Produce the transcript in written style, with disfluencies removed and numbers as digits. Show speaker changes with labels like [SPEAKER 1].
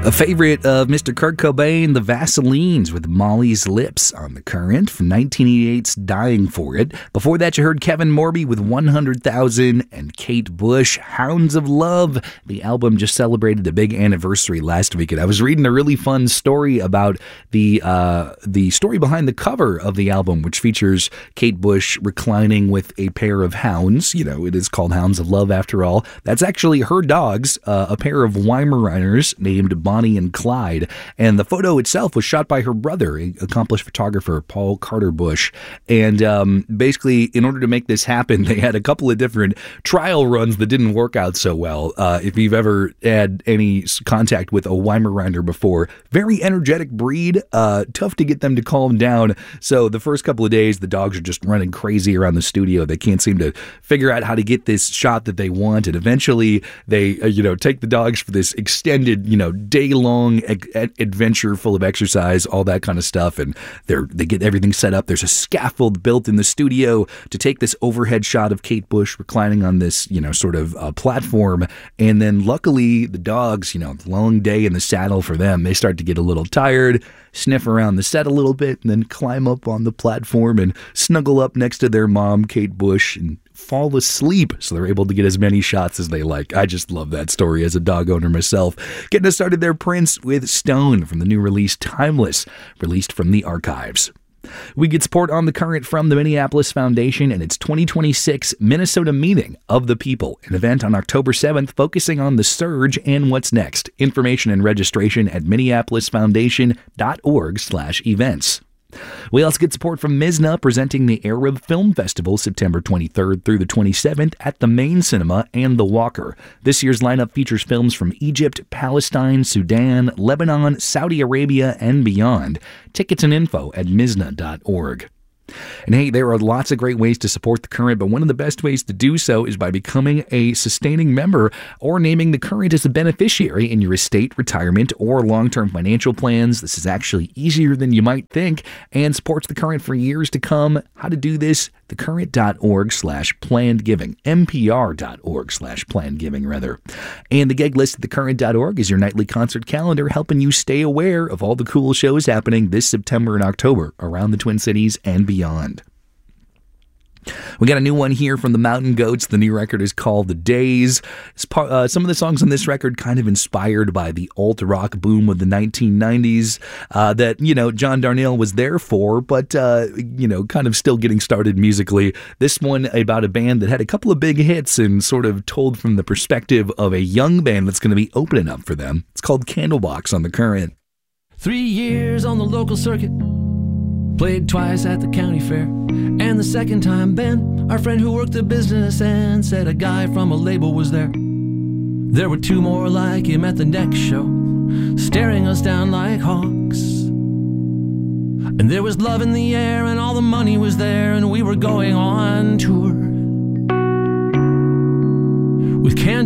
[SPEAKER 1] A favorite of Mr. Kurt Cobain, the Vaselines with Molly's Lips on the Current from 1988's Dying for It. Before that, you heard Kevin Morby with 100,000 and Kate Bush, Hounds of Love. The album just celebrated a big anniversary last week, and I was reading a really fun story about the story behind the cover of the album, which features Kate Bush reclining with a pair of hounds. You know, it is called Hounds of Love after all. That's actually her dogs, a pair of Weimaraners named Bonnie and Clyde, and the photo itself was shot by her brother, accomplished photographer Paul Carter Bush. And basically, in order to make this happen, they had a couple of different trial runs that didn't work out so well. If you've ever had any contact with a Weimaraner before, very energetic breed, tough to get them to calm down. So the first couple of days, the dogs are just running crazy around the studio. They can't seem to figure out how to get this shot that they want, and eventually they take the dogs for this extended day-long adventure full of exercise, all that kind of stuff, and they get everything set up. There's a scaffold built in the studio to take this overhead shot of Kate Bush reclining on this sort of platform, and then luckily the dogs, long day in the saddle for them, they start to get a little tired, sniff around the set a little bit, and then climb up on the platform and snuggle up next to their mom, Kate Bush, and fall asleep, so they're able to get as many shots as they like. I just love that story as a dog owner myself. Getting us started there, Prince with Stone from the new release Timeless, released from the archives. We get support on the Current from the Minneapolis Foundation and its 2026 Minnesota Meeting of the People, an event on October 7th focusing on the surge and what's next. Information and registration at minneapolisfoundation.org/events. We also get support from Mizna, presenting the Arab Film Festival September 23rd through the 27th at the Main Cinema and the Walker. This year's lineup features films from Egypt, Palestine, Sudan, Lebanon, Saudi Arabia, and beyond. Tickets and info at mizna.org. And hey, there are lots of great ways to support the Current, but one of the best ways to do so is by becoming a sustaining member or naming the Current as a beneficiary in your estate, retirement, or long-term financial plans. This is actually easier than you might think and supports the Current for years to come. How to do this? thecurrent.org/plannedgiving, npr.org/plannedgiving, rather. And the gig list at thecurrent.org is your nightly concert calendar, helping you stay aware of all the cool shows happening this September and October around the Twin Cities and beyond. We got a new one here from the Mountain Goats. The new record is called The Days. Some of the songs on this record kind of inspired by the alt-rock boom of the 1990s that, John Darnielle was there for, but, kind of still getting started musically. This one about a band that had a couple of big hits and sort of told from the perspective of a young band that's going to be opening up for them. It's called Candlebox on the Current.
[SPEAKER 2] 3 years on the local circuit, played twice at the county fair, and the second time Ben, our friend who worked the business and said a guy from a label was there. There were two more like him at the next show, staring us down like hawks. And there was love in the air and all the money was there, and we were going on tour with